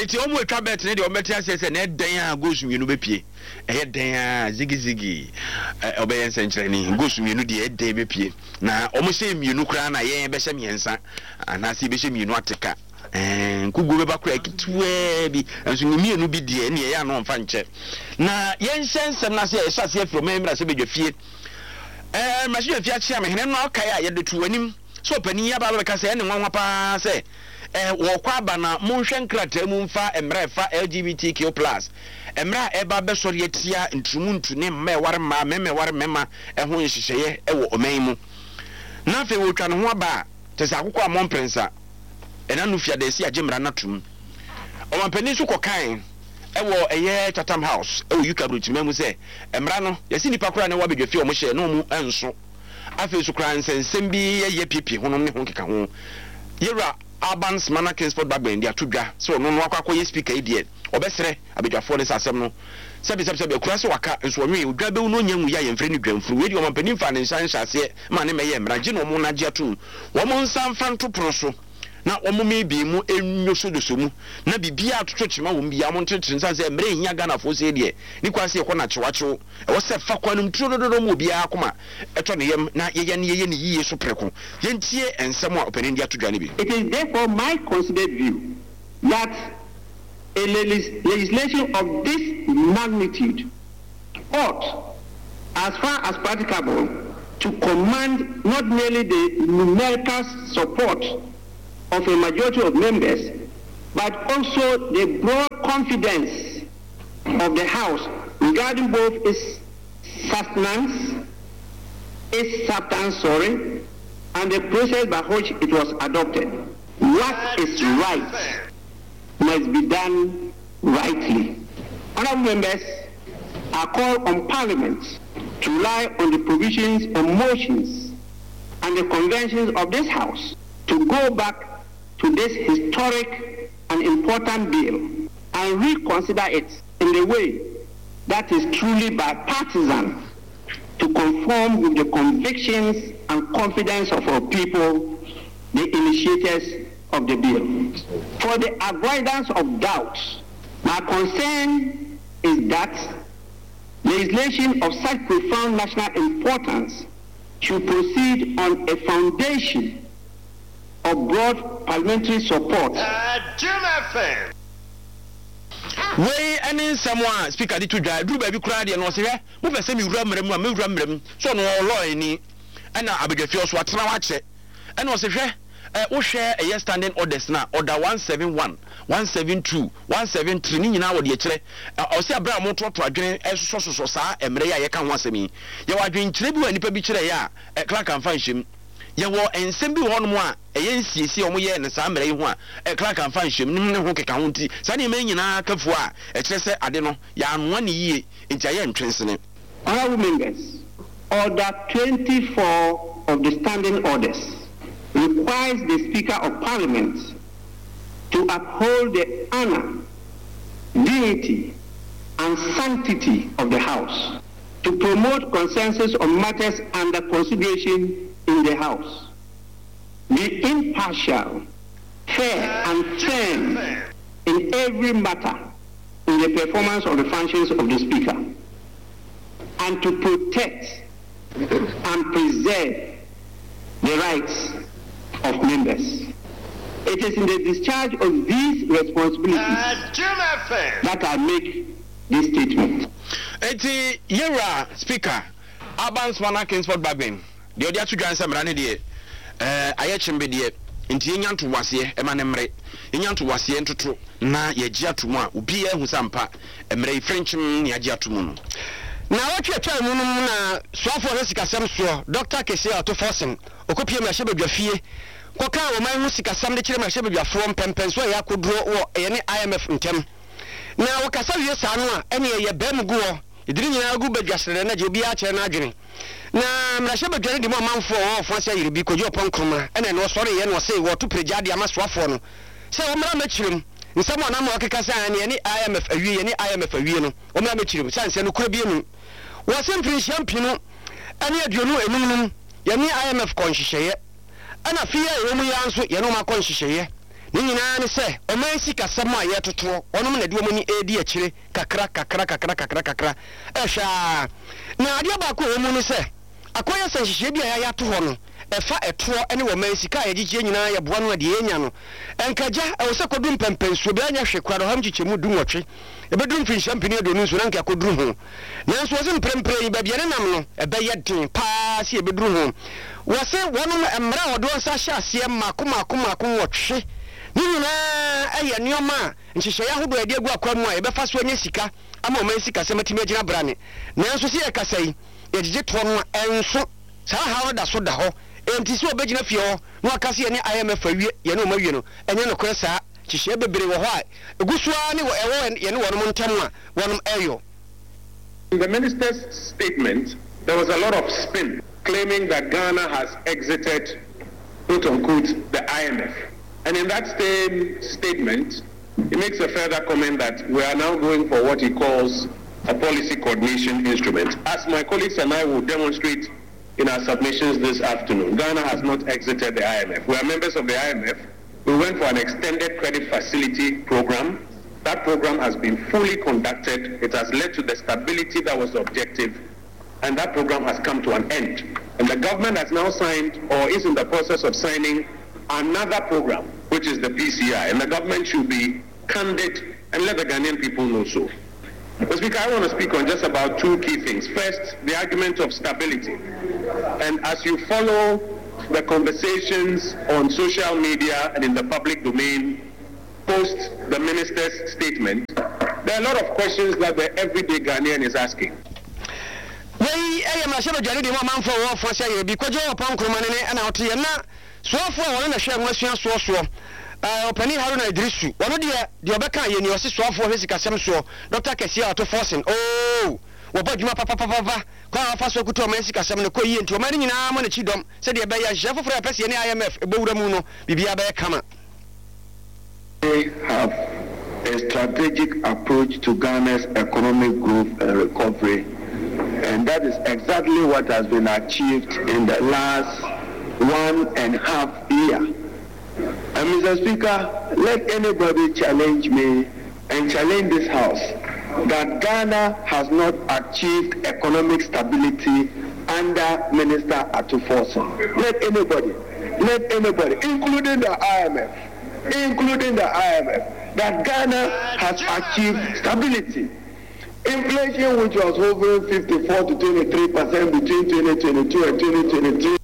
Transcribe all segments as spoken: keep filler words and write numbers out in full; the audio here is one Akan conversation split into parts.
enti omo etwa bet ne de ometi ase se na den a gosu mienu be pie eh den a zigi zigi obeyen senchre ni gosu mienu de den be pie na omo se mienu kra na yen be hye miensa ana se be hye mienu ateka eh kugu be ba kra kitwe bi enso mienu bi de ne ya no mfa nche na yen hyensem na se e hyase afro memra se be dwafie eh ma hye dwafie achia me hene no kai a ye de tu anim so pani ya ba be ka se ene nwanwa pa se eh wo kwa ba na monhwe nkrata mu mfa emra fa L G B T Q plus emra eba be sori atia ntrumuntu ne mma ware ma meme ware mema eho nhyehyeye ewo oman mu na fe wo twa ne ho aba te se akokọ amon prensa ena no fia de si agemra natum o mampani su kokan ewo eye Chatham House ewo yuka brotima mu se emra no yesi nipa kora ne wa bedwafi o mo hye no mu enso afi su kra nsensem bi ye pipi hono ne ho keka ho yera Urban Smana Kingsport Bagben dia tudwa so no no akwa ye speaker idie obesere abedwafo ne sasem no sebe sebe sebe kura so waka nso onwe odwa be no nyanwu ya yemfre ne dwamfru we di o mampani fa ne nsan hyase ma ne meye mra gye no mo na gye atum wo mo nsan fa ntopro so na omo me bi mu enyo so doso mu na bibia atoto chima wo mbia mo ntetre nsan se mre hia Ghana fo se de ni kwase e kona chewachew e wo se fa kwanum turo dodo mo bia akoma eto ne yem na yeye ne yeye ne yiye so preko yentie ensem a openi dia todwa ne bi. It is therefore my considered view that a legis legislation of this magnitude ought, as far as practicable, to command not merely the numerical support of a majority of members, but also the broad confidence of the House regarding both its sustenance, its substance, sorry, and the process by which it was adopted. What is right must be done rightly. Honourable members are called on Parliament to rely on the provisions and motions and the conventions of this House to go back to this historic and important bill and reconsider it in the way that is truly bipartisan to conform with the convictions and confidence of our people, the initiators of the bill. For the avoidance of doubt, my concern is that legislation of such profound national importance should proceed on a foundation of broad parliamentary support. Uh, Jim F M. We any someone speaker di to dry do baby cry de no se hwe mo pese mi wura mrem me wura mrem so no law ni ana abedwafi so atena wa che ana o se hwe eh wo hwe eh standing orders na order one seven one one seven two one seven three ni nyina wo de kire o se abra mo to to adwen eso so so saa emre ya ye kan ho asemi ye wa adwen kire bi wa nipa bi kire ya eh clerk and function ye wo ensem bi ho no a eye nsiesie o mo ye ne saa mre yi ho a e clerk and function nim ne ho keka ho nti saa ne me nyina kafu a e kire se ade no ya anwa ne yie nti aye ntwensene. Honourable members, order twenty-four of the standing orders requires the Speaker of Parliament to uphold the honor, dignity, and sanctity of the House, to promote consensus on matters under consideration in the House, be impartial, fair, and firm in every matter in the performance of the functions of the Speaker, and to protect and preserve the rights of members. It is in the discharge of these responsibilities uh, that I make this statement. Eti yera Speaker Urban Smana Kingsport Bagben de odia to dwan samrane de eh aye chimbe de nti yenyanto wase e manemre yenyanto wase ntoto na yegia atomu a obi ehu sampa emre frenchim ne yegia atomu no na watwe twa mu no na soafo no sikasem so Doctor Kese Auto Forcing okopie ma hye badwafie koka wo man hu sikasam de kire ma hye badwafo mpempen so ya kodro wo ye ne I M F ntem na wo kasa wie sa no a ene ye bam gu wo idiri nyina gu badwasere na je obi a kire na adwene na mra hye badware de mo manfo wo fo se yire bi kojo ponkroma ene no sori ye no se wo to preja de amasoafo no se wo mra ma kirim nsam na ma okeka sa ne ne I M F awie ne I M F awie no wo mra ma kirim sanse no kura bi enu wo se mfiri champino ene aduonu enum num ye ne I M F konhyehyeye ana fiya ye mu ya nso ye no ma konhyehyeye ni nyina ne se o man sika sam a ye toto onom na de o mani edi a kire kakra kakra kakra kakra kakra e hwa na ade ba ko o mu ne se akoya san hihye bia ya ya to ho no efa etro ene wo man sika ya gigye nyina ya boa no ade enya no enkaja e wo se kodum pempensuo bia nya hwe kwaro ham gigye mu dunwotwe e bedum fin champagne do no so na nka koduru ho nanso wo se mprempre ba bia ne nam no e be ye den pa si e beduru ho wo se wonom emra wo do nsa hye ase makoma koma ko wotwe ni nyina eye nioma nhihye ya hodo ade agu akwamu a e be fa so anya sika ama o man sika se matimi agina brane nanso se ye kasai ye gigye to no enso sa ha da so da ho enti se obegina fie ho no akase ye ne I M F awie ye no mawie no enye no kora saa hihye bebere wo ho a egusua ne wo ewo ye ne wonom ntam a wonom eyo. In the minister's statement, there was a lot of spin claiming that Ghana has exited, quote unquote, the I M F. And in that same statement, he makes a further comment that we are now going for what he calls a policy coordination instrument. As my colleagues and I will demonstrate in our submissions this afternoon, Ghana has not exited the I M F. We are members of the I M F. We went for an extended credit facility program. That program has been fully conducted. It has led to the stability that was the objective, and that program has come to an end. And the government has now signed, or is in the process of signing, another program, which is the P C I, and the government should be candid and let the Ghanaian people know so. Mister Speaker, I want to speak on just about two key things. First, the argument of stability. And as you follow the conversations on social media and in the public domain post the minister's statement, there are a lot of questions that the everyday Ghanaian is asking. Wey I am a shebe jare de mo man for wo for say bi kwajo opon kromane ne na ote ye na so for wo na hwe nwasua so so eh opani Haruna Idrisu wono de de obeka ye ni ose so for hwe sikasem so Doctor Kesia Auto Forcing oh wo ba djuma papa papa kwa afa so kuto man sikasem ne ko yie nti o man nyina mo na chidom se de be ya hye foforo apese ne I M F ebowura mu no bibia be kama. They have a strategic approach to Ghana's economic growth and recovery, and that is exactly what has been achieved in the last one and a half year. And Mister Speaker, let anybody challenge me and challenge this House that Ghana has not achieved economic stability under Minister Auto Forcing. Let anybody, let anybody, including the I M F, including the I M F, that Ghana has achieved stability. Inflation, which was hovering fifty-four to twenty-three percent between twenty twenty-two and twenty twenty-three.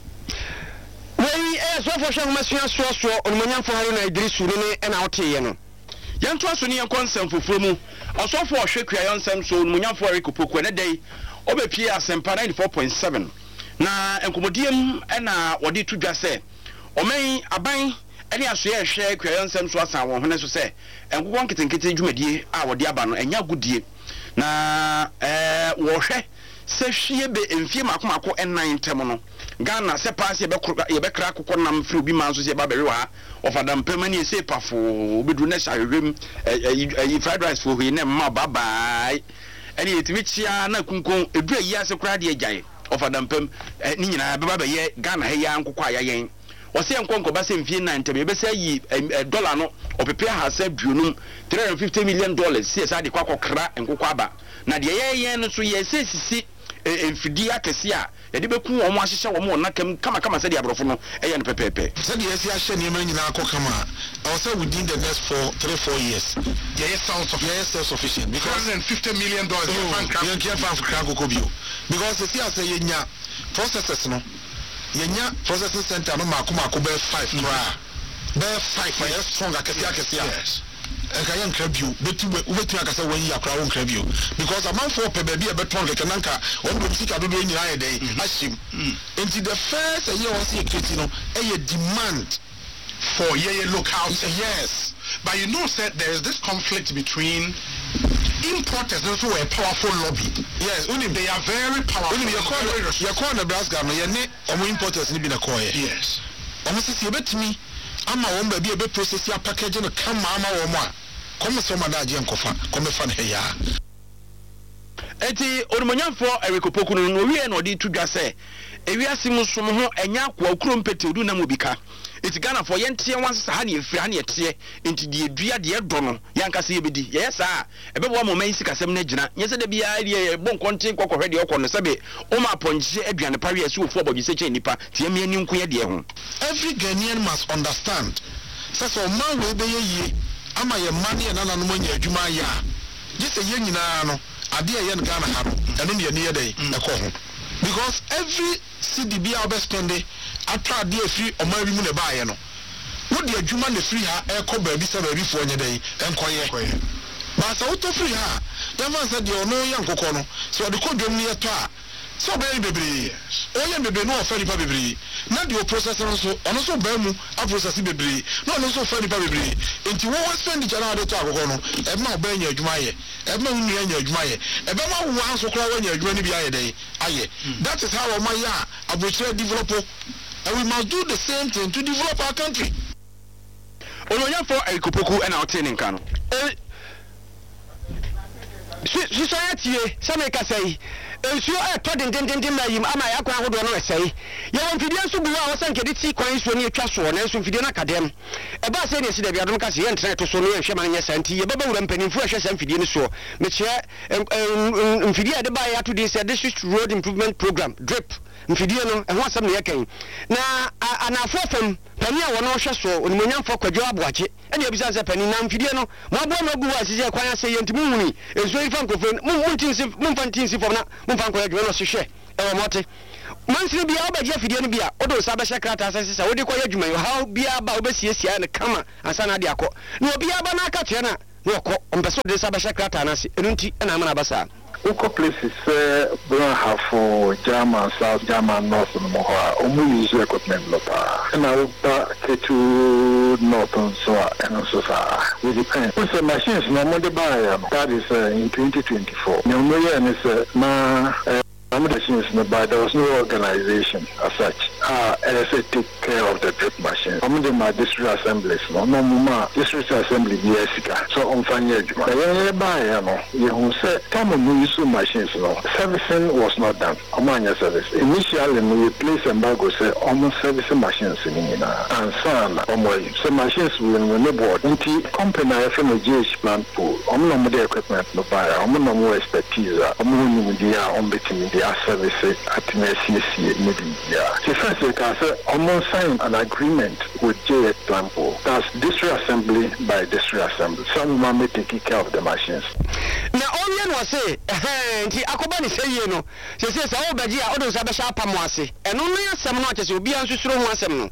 Wey eh so for sure masua so so onmanya for Haruna Idrisu ne e na ote ye no. Yanto aso ne yankonsem foforo mu. Osofo ohwekua yonsem so onmanya for Erikopoku ne dai obepie asempa ninety-four point seven. Na enkomodiem e na wode tudwa se oman aban ene aso ye hwe kwa yonsem so asan won hene so se enkokon ketenkete dwumadie a wode aba no enya gudie na eh wo hwe se hwie be emfie makomako enan tem no Ghana se pass ye be ye be kra kokon nam firi obi man so se ba bewe ha ofadam pemani se pafo obedru na hawem eh fried rice for he na ma bye bye ene yetimi chia na kunkon edu ayi ase kra de agyae ofadam pem ni nyina be ba be ye Ghana he ya nkokwa ayayen ose enkonko ba se mfie nine tem be se yi dollar no opepe ha se duonum three hundred fifty million dollars se sa de kwakokra enkokwa aba na de ye ye no so ye se sisi emfidi akese a ye de beku wo mo ahyehye wo mo nakam kama kama se de abrofo no eye no pepepe se de yesi ahye ne ma nyina akokama I will say within the next four three four years yeah yes sounds of yes sufficient because one hundred fifty million dollars you can't find for crack kokobio because the see as ye nya processes no ye nya processing center no makoma ko be five kra be five for yes strong akese akese yes enka ye nkrabio betu betu akase won yi akra won nkrabio because a man for pe baby e beton ke nanka won be sika dodo nyina ye dey ashim into the first year was ye kreti no e demand for ye local yes but you know said there is this conflict between importers and also a powerful lobby. Yes, only they are very powerful. Only your corner, your corner Nebraska, no, your net, or importers need be a coy. Yes. Almost see bet me. I'm a woman be a bit process your package and come mama or more. Come some of that young coffin, come fan here. Eti orumanyamfo Erikopoku no wi e no di tudwa se ewiase musom ho enya kwa okrompete odu na mobika It's Ghana for yentie once hani efiri hani etie nti die dua de do no yankase yebedi ye sa ebe bo mo man sikasem na gina nyese de bia de bon konten kokohwe de okọ no sebe o ma ponje aduane pare ase ofo bogi seche nipa tie me ani nko ye de ho. Every Ghanaian must understand say so man we be ye ama ye man ye nana no manya adwuma ya gise ye nyina no ade ye no Ghana ha no eno ne ye ne ye dey ekọ ho because every city bia obespende atra ade afiri o ma bi mu ne ba ye no wo de adwuma ne free ha ekọ ba bi se ba bi fo nye dey enkoye ba sa wo to free ha dem van say de ono ye nkokọ no so de kodwom ne ye to a so be bebre o ye bebre no oferi pa bebre na de o process no so ono so ba mu a process bebre no ono so oferi pa bebre enti wo wo spend the na de to akokọ no e ma oba nya adwuma ye e ma unu nya adwuma ye e be ma wo anso kra wa nya adwuma ni bi aye dey aye that is how o ma ya abrochire develop and we must do the same thing to develop our country. Olonya for Erikopoku and our training kano eh society se me ka sei ensuo e to den den den mayim ama ya kwa hodo no sei ye won fidie nso bu a wo sanke de ti kwan nsuo ne atwa so na nso fidie na kadem e ba se ne si da bia dom ka se ye ntre to so no ye hwe man nye santi ye baba wura mpanimfu ahwe san fidie ne so me che fidie de ba ya to this district road improvement program drip mfidie no e ho asem ne ye kan na anafo fam pani a wono hwe so onimonyamfo kwadwo aboache ene ebisa se pani na mfidie no mo abo no gu asije kwan ase ye ntimu huni enso ifa nkofo mu muntinsi mu mfantinsi fo na mu mfanko adwo no hwehwe e wo mote mansini bia obaje fidie no bia odo sa ba shekrata asase sa wodi koye adwuma yo how bia ba obesiesia ne kama ansa na de akọ na obi aba na aka tua na na okọ ompeso de sa ba shekrata na se enu nti na amana basa Uko places uh, don't have for German, South German, North and more. Omu use equipment lopa. And I will back to North and so and also we depend. With the machines, no more the buy. That is uh, in twenty twenty-four. No more and it's uh, ma. Machines, but there was no organization as such. Uh, L S A take care of the drip machines. I'm in my district assemblies. No, no, no, district assembly, yes, so on fine. But yeah, by you know, you say, time we use machines, no, servicing was not done. Among your service. Initially, we place embargo, say, almost servicing machines in Nina and son, almost. So machines will be board. Until company, I from a G H plant pool. I'm not the equipment, no buyer. I'm not more expertise. I'm not the on between the service at N S C C media. The first you can say almost sign an agreement with J H Plampo. That's district assembly by district assembly. Some will take care of the machines. Now all you was say, eh, nti akobani say you know. Say say say obaji a odo sa be sha pam ase. Eno no yasem no akese obi ansusuro ho asem no.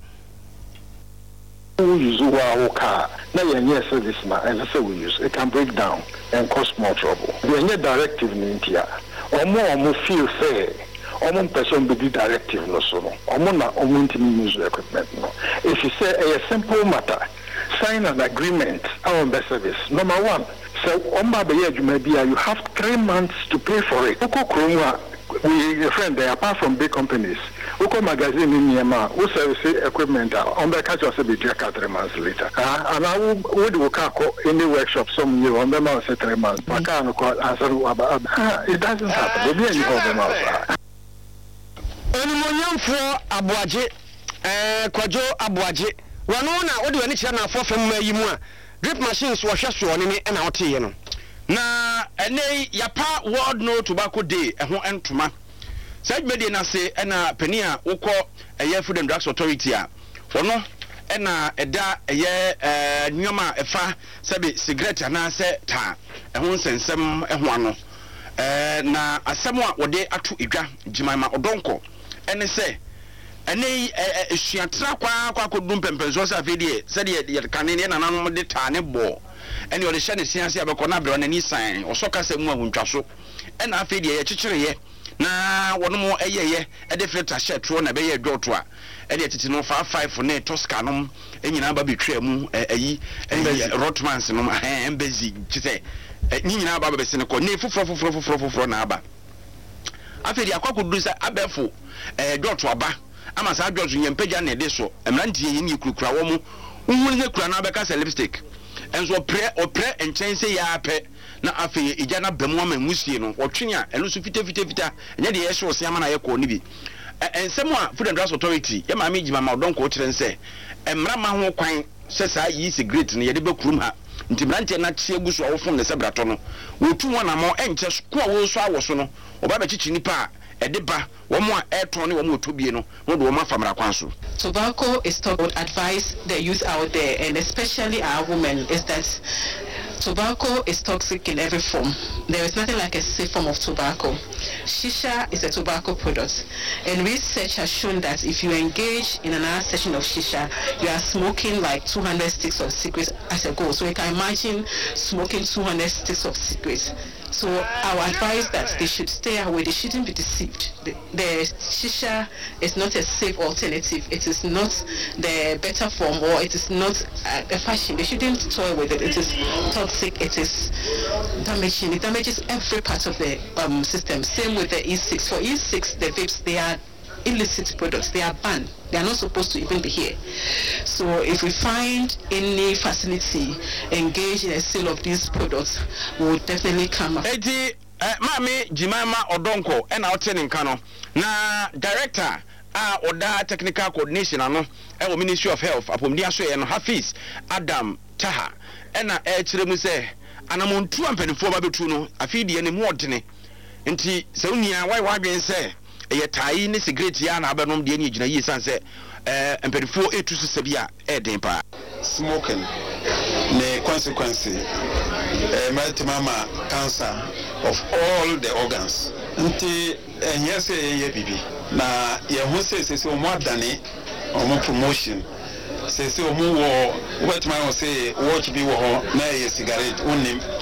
We use our car. Now your service now, and so we use it can break down and cause more trouble. We need directive in India. Or more or more feel fair. Or one person be the directive no so no. Or more na or use equipment no. If you say a simple matter, sign an agreement on the service. Number one, so on my you have three months to pay for it. We a friend there apart from big companies. Uko magazine in Myanmar, who service equipment on the catch us be three months later. Uh, and I would work in the workshop some year on the month three months. It doesn't happen. Maybe you hold them out. Onimonyam for Abuaje, eh, Kwajo Abuaje. Wanona, what do you need to for from Mayimua? Drip machines were just one in an out here. Na ene yapa World No Tobacco Day ehho entoma said media na se na pani a wokọ eye Food and Drugs Authority a wono na eda eye eh nyoma efa sebe cigarette na se ta ehho nsensem ehho ano eh na asem a wode ato edwa Jimama Odonko ene se ene esuatra kwa kwa kodum pempenso sa fedie se de kanene na nanom de ta ne bo ene o de hye ne sianse abekọ na bre na ni san osoka se mu ahuntwaso ena afedie ye kyekyereye na wono mo eyeye e de filter shirt ro na be ye dwoto a e de titi no five five ne Tosca no enyina ba betwa mu eyi Rotmans no eh embassy kise ni nyina ba ba bese ne ko ne fufuro fufuro fufuro fufuro na aba afedie akwakodu sa abefo eh dwoto aba ama sa dwoto nyempeja na de so emrantie yi ni kurukura wo mu unwu ne kura na abeka lipstick enso pre opre enchense ya pe na afi ija na bemu ama musie no otwene a eno so fite fite fita enye de yeso se ama na ye ko ni bi ensem a Food and Drugs Authority ye ma me jima ma odonko o kire nse emra ma ho kwan se sa yi cigarette ne ye de bekurum ha nti brante na tie guso a wo fon ne se brato no wo tu wona mo enche ko a wo so awo so no oba be chichi nipa e de ba wo mo a eton ne wo mo tobie no wo do wo ma famra kwan so. Tobacco is to advise the youth out there, and especially our women, is that tobacco is toxic in every form. There is nothing like a safe form of tobacco. Shisha is a tobacco product, and research has shown that if you engage in another session of shisha, you are smoking like two hundred sticks of cigarettes as a goal. So you can imagine smoking two hundred sticks of cigarettes. So I would advise that they should stay away. They shouldn't be deceived. The, the shisha is not a safe alternative. It is not the better form, or it is not a, a fashion. They shouldn't toy with it. It is toxic. It is damaging. It damages every part of the um, system. Same with the E six. For E six, the vapes, they are illicit products. They are banned. They are not supposed to even be here. So if we find any facility engaged in a sale of these products, we will definitely come up. Eti Mami Jimama Odonko and our training kano na director a oda technical coordination ano e Ministry of Health apomdia so and Hafiz Adam Taha ena e kire mu se anamontu ampanifo ba betu no afidi ne mu odene nti se unia wai wadwen se e tai ne cigarette ya na abenom de ne gina yi sanse eh ampanifo etu so bia e den pa smoking the consequence uh, multimama cancer of all the organs nti enye se ye bibi na ye ho se se o mo adane o mo promotion se se o mo wo what man say watch bi wo ho na ye cigarette onim